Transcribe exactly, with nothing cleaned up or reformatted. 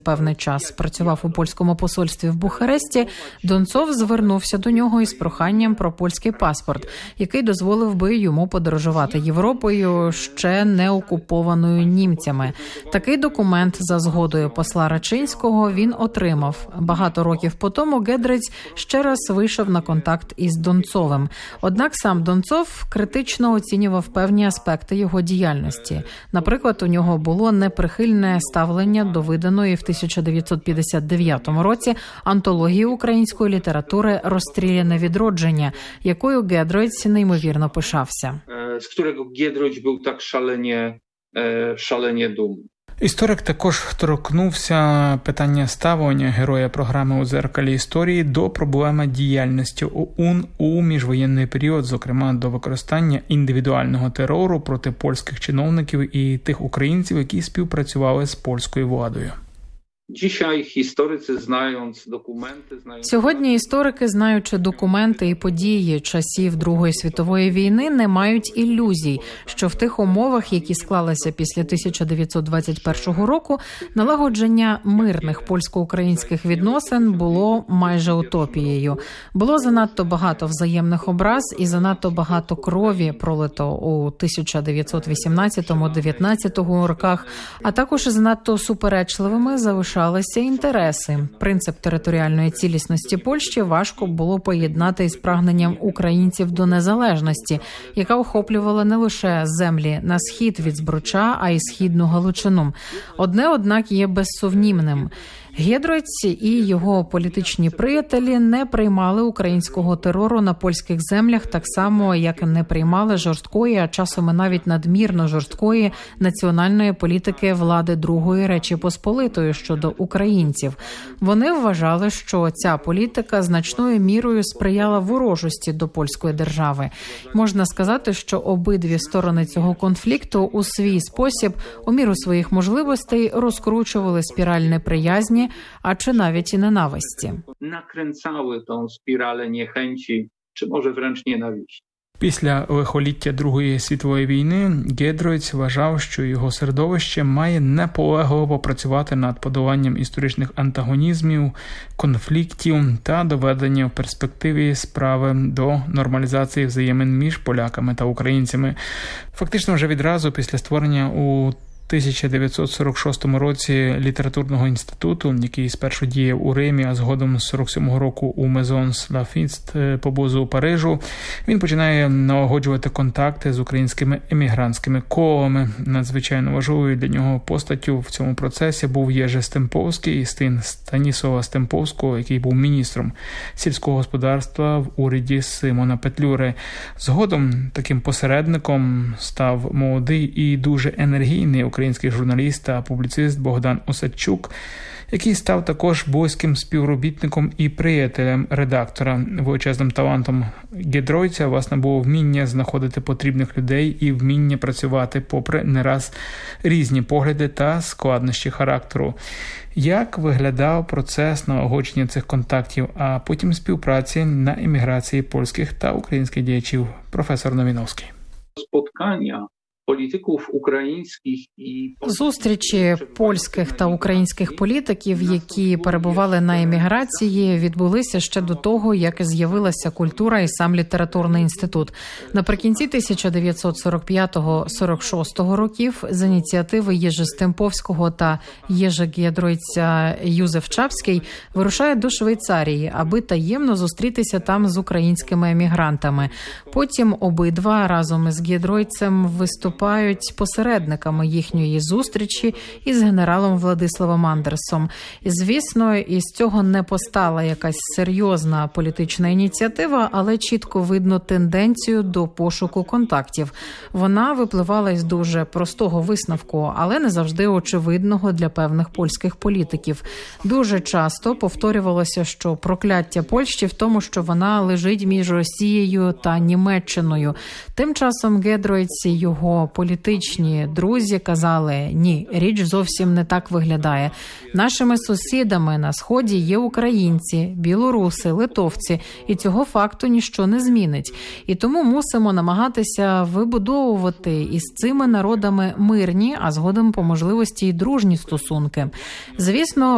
Певний час працював у польському посольстві в Бухаресті, Донцов звернувся до нього із проханням про польський паспорт, який дозволив би йому подорожувати Європою, ще не окупованою німцями. Такий документ за згодою посла Рачинського він отримав. Багато років по тому Гедриць ще раз вийшов на контакт із Донцовим. Однак сам Донцов критично оцінював певні аспекти його діяльності. Наприклад, у нього було неприхильне ставлення до виданої в тисяча дев'ятсот п'ятдесят дев'ятому році антології української літератури «Розстріляне відродження», якою Гедроyć неймовірно пишався. З якого Гедроyć був так шалені, шалені думний. Історик також торкнувся питання ставлення героя програми «У дзеркалі історії» до проблеми діяльності ОУН у міжвоєнний період, зокрема до використання індивідуального терору проти польських чиновників і тих українців, які співпрацювали з польською владою. Сьогодні історики, знаючи документи і події часів Другої світової війни, не мають ілюзій, що в тих умовах, які склалися після тисяча дев'ятсот двадцять першого року, налагодження мирних польсько-українських відносин було майже утопією. Було занадто багато взаємних образ і занадто багато крові пролито у тисяча дев'ятсот вісімнадцятому-дев'ятнадцятому роках, а також занадто суперечливими залишалися інтереси. Принцип територіальної цілісності Польщі важко було поєднати із прагненням українців до незалежності, яка охоплювала не лише землі на схід від Збруча, а й східну Галичину. Одне, однак, є безсумнівним. Гедроyć і його політичні приятелі не приймали українського терору на польських землях так само, як не приймали жорсткої, а часом і навіть надмірно жорсткої національної політики влади Другої Речі Посполитої щодо українців. Вони вважали, що ця політика значною мірою сприяла ворожості до польської держави. Можна сказати, що обидві сторони цього конфлікту у свій спосіб, у міру своїх можливостей, розкручували спіраль неприязні, а чи навіть і ненависті. Наkręcały tą spiralę niechęci, czy może wręcz nienawiści. Після лихоліття Другої світової війни Гедроyć вважав, що його середовище має наполегливо працювати над подоланням історичних антагонізмів, конфліктів та доведення в перспективі справи до нормалізації взаємин між поляками та українцями. Фактично вже відразу після створення у тисяча дев'ятсот сорок шостому році літературного інституту, який спершу діяв у Римі, а згодом з сорок сьомого року у Maisons Laffitte поблизу Парижу, він починає налагоджувати контакти з українськими емігрантськими колами. Надзвичайно важливою для нього постаттю в цьому процесі був Єжи Стемповський, син Станіслава Стемповського, який був міністром сільського господарства в уряді Симона Петлюри. Згодом таким посередником став молодий і дуже енергійний український Український журналіст та публіцист Богдан Осадчук, який став також близьким співробітником і приятелем редактора. Величезним талантом Гедроycia, власне, було вміння знаходити потрібних людей і вміння працювати попри не раз різні погляди та складнощі характеру. Як виглядав процес налагодження цих контактів, а потім співпраці на еміграції польських та українських діячів? Професор Новіновський. Споткання політиків українських і зустрічі польських та українських політиків, які перебували на еміграції, відбулися ще до того, як з'явилася культура і сам літературний інститут. Наприкінці тисяча дев'ятсот сорок п'ятого - сорок шостого років з ініціативи Єжи Стемповського та Єжи Гедроycia Юзеф Чапський вирушає до Швейцарії, аби таємно зустрітися там з українськими емігрантами. Потім обидва разом із Гедроycем виступають посередниками їхньої зустрічі із генералом Владиславом Андерсом. І, звісно, із цього не постала якась серйозна політична ініціатива, але чітко видно тенденцію до пошуку контактів. Вона випливала із дуже простого висновку, але не завжди очевидного для певних польських політиків. Дуже часто повторювалося, що прокляття Польщі в тому, що вона лежить між Росією та Німеччиною. Тим часом Гедроyć і його політичні друзі казали: ні, річ зовсім не так виглядає. Нашими сусідами на Сході є українці, білоруси, литовці, і цього факту ніщо не змінить. І тому мусимо намагатися вибудовувати із цими народами мирні, а згодом по можливості й дружні стосунки. Звісно,